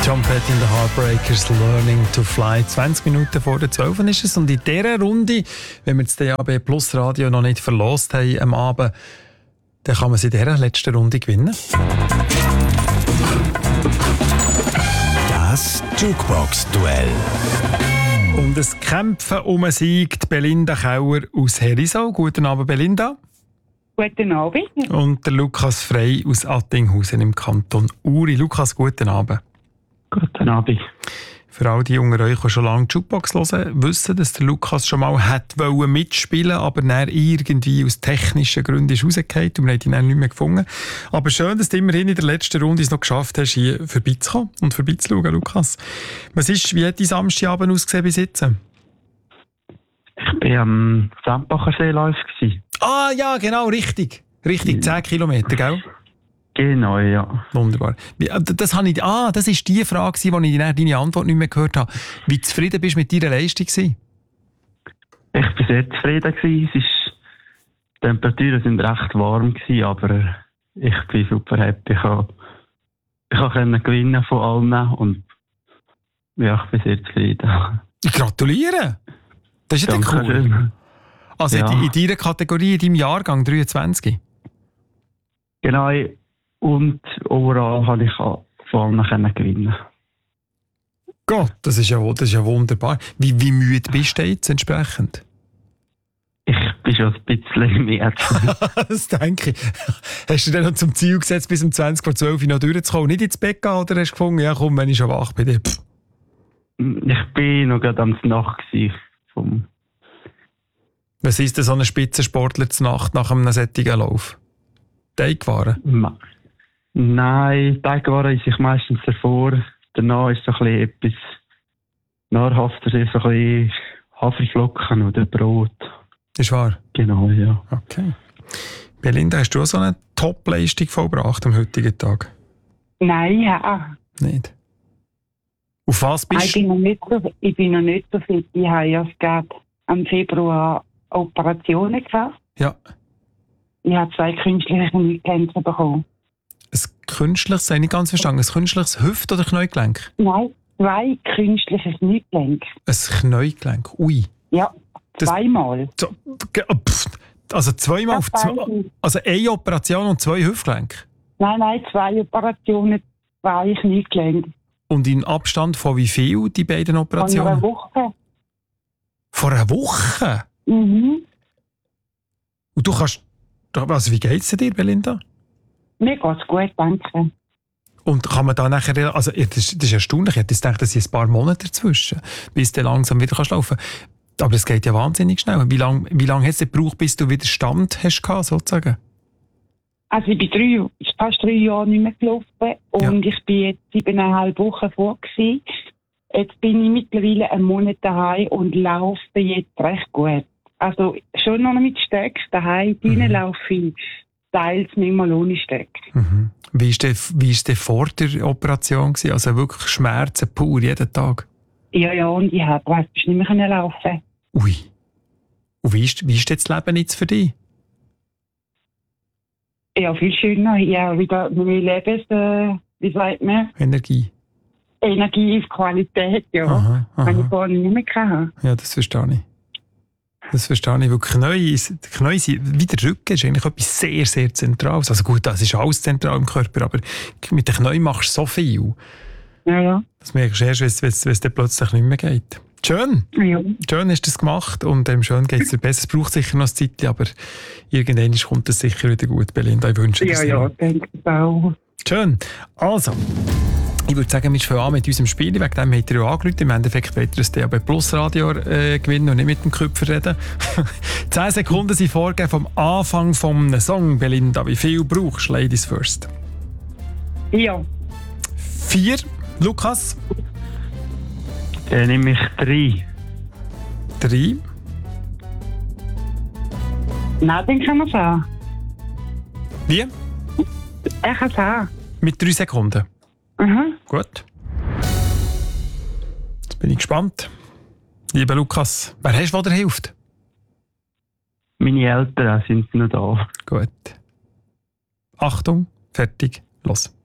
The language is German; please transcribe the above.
Jumphead in the Heartbreakers, Learning to Fly. 20 Minuten vor der 12 ist es. Und in dieser Runde, wenn wir das DAB Plus Radio noch nicht verlost haben am Abend, dann kann man sie in dieser letzten Runde gewinnen. Das Jukebox-Duell. Und es Kämpfen um einen Sieg, Belinda Kauer aus Herisau. Guten Abend, Belinda. Guten Abend. Und der Lukas Frey aus Attinghausen im Kanton Uri. Lukas, guten Abend. Guten Abend. Für all die unter euch, die schon lange die Jukebox hören, wissen, dass der Lukas schon mal mitspielen wollte, aber dann irgendwie aus technischen Gründen ist rausgefallen und wir haben ihn dann nicht mehr gefunden. Aber schön, dass du immerhin in der letzten Runde es noch geschafft hast, hier vorbeizukommen und vorbeizuschauen, Lukas. Wie hat dein Samstagabend ausgesehen bis jetzt? Ich war am Sandbacher Seelauf. Ah ja, genau, richtig. Richtig, 10 Kilometer, gell? Genau, ja. Wunderbar. Das ist die Frage, wo ich deine Antwort nicht mehr gehört habe. Wie zufrieden bist du mit deiner Leistung? Ich war sehr zufrieden. Die Temperaturen waren recht warm, aber ich bin super happy. Ich konnte gewinnen von allen und ja, ich bin sehr zufrieden. Ich gratuliere! Das ist ja cool. Schön. Also ja. In deiner Kategorie, in deinem Jahrgang 23? Genau. Und overall konnte ich von allen gewinnen. Gott, das ist ja wunderbar. Wie müde bist du jetzt entsprechend? Ich bin schon ein bisschen müde. Das denke ich. Hast du dir noch zum Ziel gesetzt, bis um 20 vor 12 Uhr noch durchzukommen? Nicht ins Bett gehen oder hast du gefunden, ja komm, wenn ich schon wach bin? Ich bin noch gerade am Nacht. Was ist denn so ein Spitzensportler zur Nacht nach einem solchen Lauf? Teigwaren? Nein, Teigwaren ist ich meistens davor. Danach ist so ein bisschen etwas nahrhafter, so ein bisschen Haferflocken oder Brot. Ist wahr? Genau, ja. Okay. Belinda, hast du auch so eine Top-Leistung vollbracht am heutigen Tag? Nein, ja. Nicht? Auf was bist du? Ich bin noch nicht so fit. Ich habe ja gerade im Februar Operationen gehabt. Ja. Ich habe 2 künstliche Kniegelenke bekommen. Ein künstliches, das habe ich nicht ganz verstanden. Ein künstliches Hüft- oder Kniegelenk? Nein, 2 künstliche Kniegelenke. Ein Kniegelenk? Ui. Ja, zweimal. Also zweimal auf also eine Operation und 2 Hüftgelenke? Nein, 2 Operationen, 2 Kniegelenke. Und in Abstand von wie viel, die beiden Operationen? Von einer Woche. Vor einer Woche? Mhm. Und du kannst... Also wie geht es dir, Belinda? Mir geht es gut, danke. Und kann man da nachher... Also das ist erstaunlich, ich hätte gedacht, dass ein paar Monate dazwischen, bis du langsam wieder laufen kannst. Aber es geht ja wahnsinnig schnell. Wie lange hat es gebraucht, bis du wieder Stand hast, sozusagen? Also ich bin fast 3 Jahre nicht mehr gelaufen und ich bin jetzt 7,5 Wochen vor gewesen. Jetzt bin ich mittlerweile einen Monat daheim und laufe jetzt recht gut. Also schon noch mit Stöcken daheim, drinnen laufe ich teils manchmal ohne Stöcke. Mhm. Wie war denn vor der Operation gewesen? Also wirklich Schmerzen pur jeden Tag? Ja, und ich konnte nicht mehr laufen. Ui. Und wie ist das Leben jetzt für dich? Ja, viel schöner. Ja, wieder meine wie sagt man? Energie, Qualität, ja. Aha. Wenn ich vorher nicht mehr hatte. Ja, das verstehe ich. Weil die Knie sind, wie der Rücken, ist eigentlich etwas sehr, sehr Zentrales. Also gut, das ist alles zentral im Körper, aber mit den Knien machst du so viel. Ja. Das merkst du erst, wenn es dann plötzlich nicht mehr geht. Schön. Ja. Schön hast du das gemacht und schön geht es dir besser. Es braucht sicher noch eine Zeit, aber irgendwann kommt es sicher wieder gut, Belinda. Ich wünsche dir das. Ja, denke ich auch. Schön. Also, ich würde sagen, wir fangen an mit unserem Spiel. Wegen dem habt ihr ja angerufen. Im Endeffekt wollt ihr das DAB Plus Radio gewinnen und nicht mit dem Köpfer reden. 10 Sekunden sind vorgegeben vom Anfang vom Song, Belinda. Wie viel brauchst du? Ladies first. Ja. 4. Lukas? Dann nehme ich 3. 3. Nein, den kann man sagen. Wie? Er kann sagen. Mit 3 Sekunden. Mhm. Gut. Jetzt bin ich gespannt. Lieber Lukas, wer hast du, der hilft? Meine Eltern sind noch da. Gut. Achtung, fertig, los.